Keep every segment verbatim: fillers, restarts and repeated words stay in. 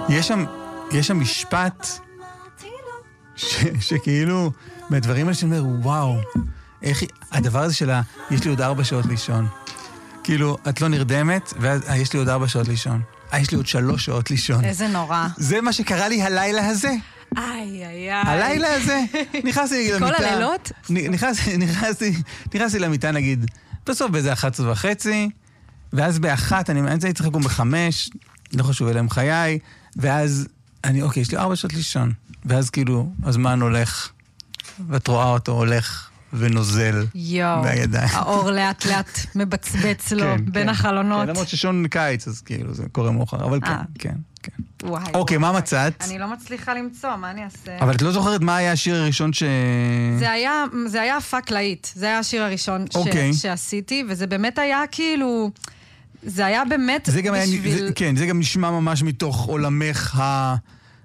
יש שם, יש שם משפט ש, שכאילו, מהדברים האלה שאני אומר, וואו, איך, הדבר הזה שלה, יש לי עוד ארבע שעות לישון. כאילו, את לא נרדמת, ואז, אה, יש לי עוד ארבע שעות לישון. אה, יש לי עוד שלוש שעות לישון. איזה נורא. זה מה שקרה לי הלילה הזה. איי, איי, איי. הלילה הזה, נכנסתי למיטה. כל הלילות? נכנסתי, נכנסתי, נכנסתי למיטה, נגיד, בסוף באיזה אחת עשרה וחצי, ואז באחת, אני הייתי צריך לקום בחמש, לא חשוב, אליהם חיי, ואז אני, אוקיי, יש לי ארבע שעות לישון. ואז כאילו, הזמן הולך, ואת רואה אותו הולך ונוזל מהידיים. האור לאט לאט מבצבץ לו כן, בין כן. החלונות. כן, למרות ששון קיץ, אז כאילו, זה קורה מאוחר, אבל כן, כן, כן. וואי, אוקיי, וואי. מה מצאת? אני לא מצליחה למצוא, מה אני אעשה? אבל את לא זוכרת מה היה השיר הראשון ש... זה היה, זה היה פאק להיט. זה היה השיר הראשון ש, אוקיי. שעשיתי, וזה באמת היה כאילו... זה היה באמת זה גם בשביל... היה, זה, כן, זה גם נשמע ממש מתוך עולמך ה...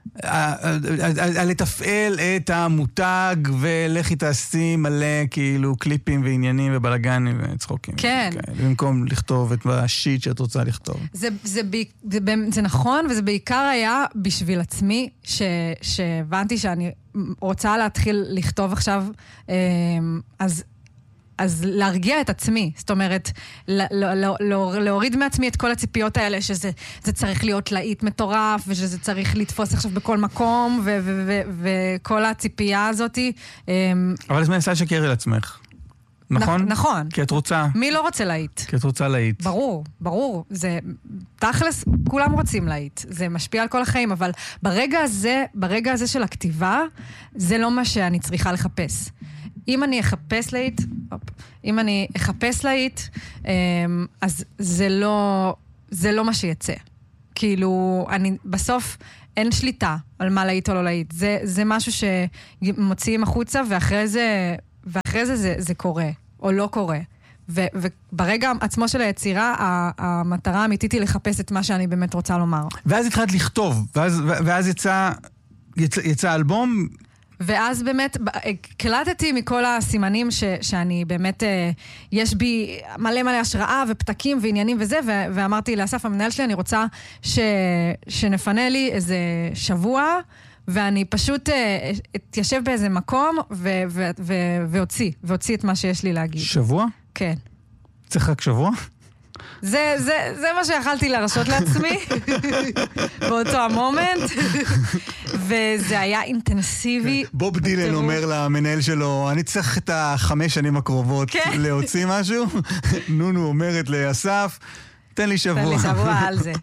לתפעל את המותג ולכי תעשי מלא כאילו קליפים ועניינים ובלגנים וצחוקים. כן. במקום לכתוב את השיט שאת רוצה לכתוב. זה, זה, זה, זה נכון, וזה בעיקר היה בשביל עצמי, ש, שהבנתי שאני רוצה להתחיל לכתוב עכשיו, אז... אז להרגיע את עצמי, זאת אומרת, להוריד מעצמי את כל הציפיות האלה, שזה זה צריך להיות להיט מטורף, ושזה צריך לתפוס עכשיו בכל מקום, וכל הציפייה הזאת. אבל את מנסה לשקר על עצמך, נכון? נכון. כי את רוצה. מי לא רוצה להיט? כי את רוצה להיט. ברור, ברור. זה, תכלס, כולם רוצים להיט. זה משפיע על כל החיים, אבל ברגע הזה, ברגע הזה של הכתיבה, זה לא מה שאני צריכה לחפש. אם אני אחפש להיט, אם אני אחפש להיט, אז זה לא, זה לא מה שיצא. כאילו, אני, בסוף אין שליטה על מה להיט או לא להיט. זה, זה משהו שמוציאים החוצה, ואחרי זה, ואחרי זה, זה, זה קורה, או לא קורה. ו, וברגע עצמו של היצירה, המטרה האמיתית היא לחפש את מה שאני באמת רוצה לומר. ואז התחלת לכתוב, ואז, ואז יצא, יצא, יצא אלבום... ואז באמת קלטתי מכל הסימנים ש, שאני באמת, יש בי מלא מלא השראה ופתקים ועניינים וזה, ו, ואמרתי לאסף המנהל שלי, אני רוצה ש, שנפנה לי איזה שבוע, ואני פשוט אתיישב באיזה מקום ו, ו, ו, והוציא, והוציא את מה שיש לי להגיד. שבוע? כן. צריך רק שבוע? זה, זה, זה מה שיכלתי לרשות לעצמי באותו המומנט, וזה היה אינטנסיבי. בוב דילן אומר למנהל שלו, אני צריך את החמש שנים הקרובות להוציא משהו. נונו אומרת לאסף, תן לי שבוע. תן לי שבוע על זה.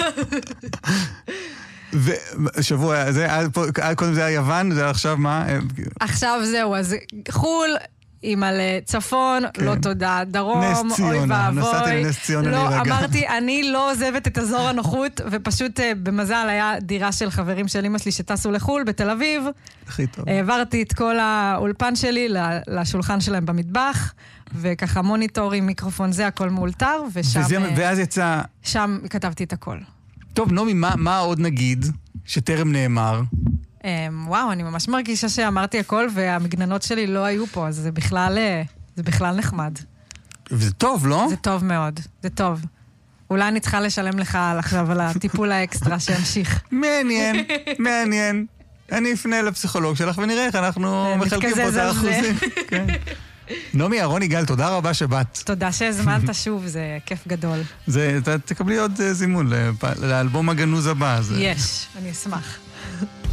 ושבוע, קודם זה היה יוון, זה עכשיו מה? עכשיו זהו, אז חול... אימא לצפון, כן. לא תודה, דרום, נס ציונה, נסעתי לנס ציונה לא, להירגע. אמרתי, אני לא עוזבת את אזור הנוחות, ופשוט במזל היה דירה של חברים של אמא שלי שטסו לחול בתל אביב. הכי טוב. העברתי את כל האולפן שלי לשולחן שלהם במטבח, וככה מוניטורים, מיקרופון זה, הכל מאולתר, ושם... וזה, ואז יצא... שם כתבתי את הכל. טוב, נומי, מה, מה עוד נגיד שטרם נאמר? וואו, אני ממש מרגישה שאמרתי הכל, והמגננות שלי לא היו פה, אז זה בכלל, זה בכלל נחמד. וזה טוב, לא? זה טוב מאוד, זה טוב. אולי אני צריכה לשלם לך עכשיו על הטיפול האקסטרה שימשיך. מעניין, מעניין. אני אפנה לפסיכולוג שלך ונראה איך אנחנו מחלקים פה את האחוזים. נומי אהרון יגאל, תודה רבה שבאת. תודה שהזמנת שוב, זה כיף גדול. תקבלי עוד זימון לאלבום הגנוז הבא. יש, אני אשמח.